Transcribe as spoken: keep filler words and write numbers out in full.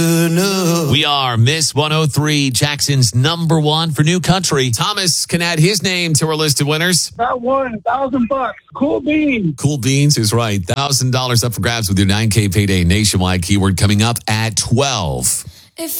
We are Miss one oh three, Jackson's number one for new country. Thomas can add his name to our list of winners. That one, thousand bucks. Cool beans. Cool beans is right. one thousand dollars up for grabs with your nine K payday nationwide keyword coming up at twelve.